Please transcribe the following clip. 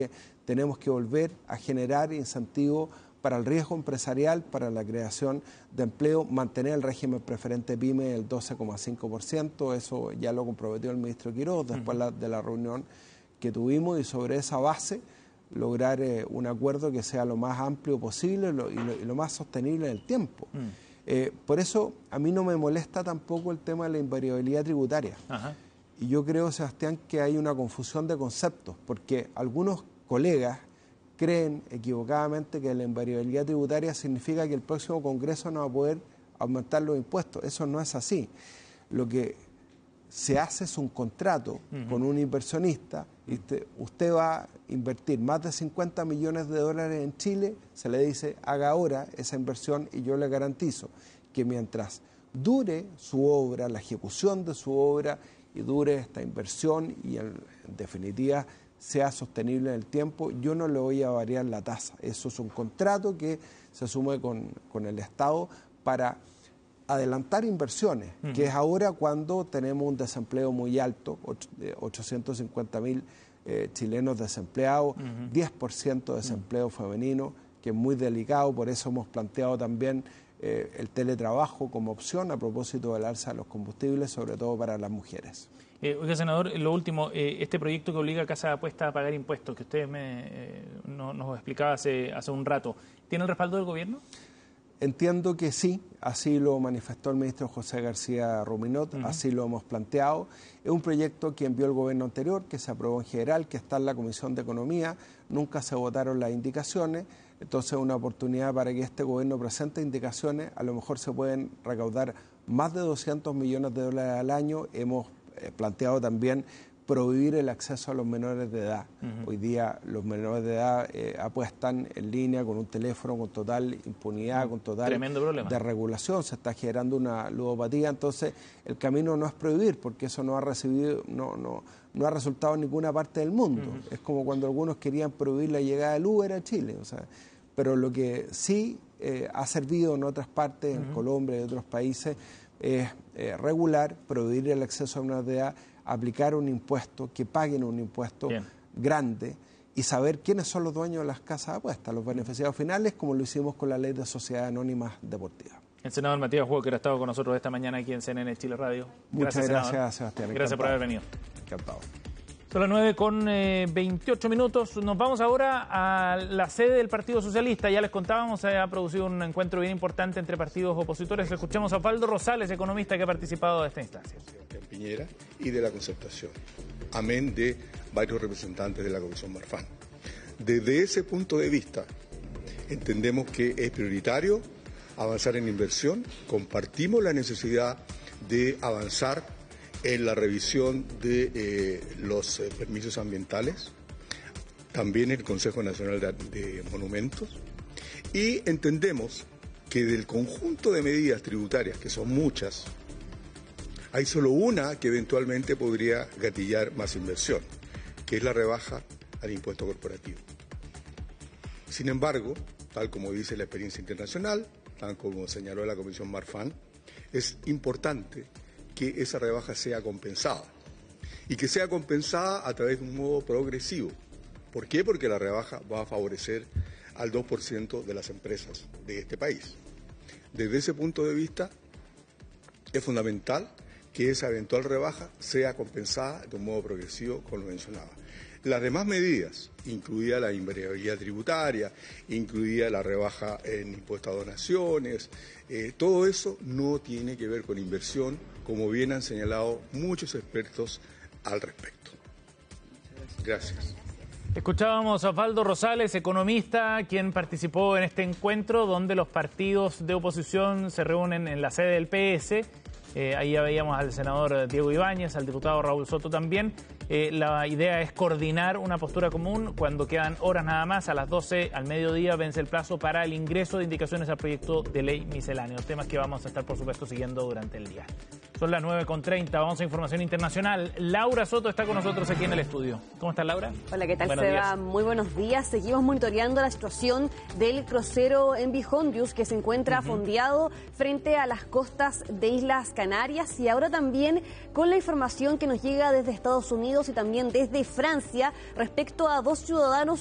Tenemos que volver a generar incentivos para el riesgo empresarial, para la creación de empleo, mantener el régimen preferente PYME del 12,5%, eso ya lo comprometió el ministro Quiroz después de la reunión que tuvimos, y sobre esa base lograr un acuerdo que sea lo más amplio posible y lo más sostenible en el tiempo. Por eso a mí no me molesta tampoco el tema de la invariabilidad tributaria. Y yo creo, Sebastián, que hay una confusión de conceptos, porque algunos colegas creen equivocadamente que la invariabilidad tributaria significa que el próximo Congreso no va a poder aumentar los impuestos. Eso no es así. Lo que se hace es un contrato con un inversionista, y usted va a invertir más de 50 millones de dólares en Chile, se le dice, haga ahora esa inversión y yo le garantizo que mientras dure su obra, la ejecución de su obra, y dure esta inversión y en definitiva sea sostenible en el tiempo, yo no le voy a variar la tasa. Eso es un contrato que se asume con el Estado para adelantar inversiones, que es ahora cuando tenemos un desempleo muy alto, 850.000 chilenos desempleados, 10% de desempleo femenino, que es muy delicado. Por eso hemos planteado también el teletrabajo como opción a propósito del alza de los combustibles, sobre todo para las mujeres. Oiga, senador, lo último, este proyecto que obliga a Casa de Apuestas a pagar impuestos, que usted nos explicaba hace un rato, ¿tiene el respaldo del gobierno? Entiendo que sí, así lo manifestó el ministro José García Ruminot, así lo hemos planteado. Es un proyecto que envió el gobierno anterior, que se aprobó en general, que está en la Comisión de Economía, nunca se votaron las indicaciones, entonces es una oportunidad para que este gobierno presente indicaciones, a lo mejor se pueden recaudar más de 200 millones de dólares al año. Hemos planteado también prohibir el acceso a los menores de edad. Hoy día los menores de edad apuestan en línea con un teléfono con total impunidad, con total desregulación. Se está generando una ludopatía. Entonces el camino no es prohibir, porque eso no ha resultado en ninguna parte del mundo. Es como cuando algunos querían prohibir la llegada del Uber a Chile. O sea, pero lo que sí ha servido en otras partes, en Colombia y otros países, es regular, prohibir el acceso a menores de edad, aplicar un impuesto, que paguen un impuesto grande y saber quiénes son los dueños de las casas de apuestas, los beneficiados finales, como lo hicimos con la ley de sociedades anónimas deportivas. El senador Matías Walker ha estado con nosotros esta mañana aquí en CNN Chile Radio. Muchas gracias, Sebastián. Gracias por haber venido. Encantado. Son las 9:28. Nos vamos ahora a la sede del Partido Socialista. Ya les contábamos, se ha producido un encuentro bien importante entre partidos opositores. Escuchamos a Osvaldo Rosales, economista que ha participado de esta instancia. Piñera y de la concertación, amén de varios representantes de la Comisión Marfan. Desde ese punto de vista, entendemos que es prioritario avanzar en inversión, compartimos la necesidad de avanzar en la revisión de los permisos ambientales, también el Consejo Nacional de Monumentos, y entendemos que del conjunto de medidas tributarias, que son muchas, hay solo una que eventualmente podría gatillar más inversión, que es la rebaja al impuesto corporativo. Sin embargo, tal como dice la experiencia internacional, tal como señaló la Comisión Marfan, es importante que esa rebaja sea compensada, y que sea compensada a través de un modo progresivo. ¿Por qué? Porque la rebaja va a favorecer al 2% de las empresas de este país. Desde ese punto de vista, es fundamental que esa eventual rebaja sea compensada de un modo progresivo, como lo mencionaba. Las demás medidas, incluida la invariabilidad tributaria, incluida la rebaja en impuesto a donaciones, todo eso no tiene que ver con inversión, como bien han señalado muchos expertos al respecto. Gracias. Escuchábamos a Osvaldo Rosales, economista, quien participó en este encuentro donde los partidos de oposición se reúnen en la sede del PS. Ahí ya veíamos al senador Diego Ibáñez, al diputado Raúl Soto también. La idea es coordinar una postura común cuando quedan horas nada más. A las 12 al mediodía vence el plazo para el ingreso de indicaciones al proyecto de ley misceláneo. Temas que vamos a estar, por supuesto, siguiendo durante el día. Son las 9:30, vamos a información internacional. Laura Soto está con nosotros aquí en el estudio. ¿Cómo estás, Laura? Hola, ¿qué tal, Buenos Seba? días. Muy buenos días. Seguimos monitoreando la situación del crucero MV Hondius, que se encuentra fondeado frente a las costas de Islas Canarias, y ahora también con la información que nos llega desde Estados Unidos y también desde Francia respecto a 2 ciudadanos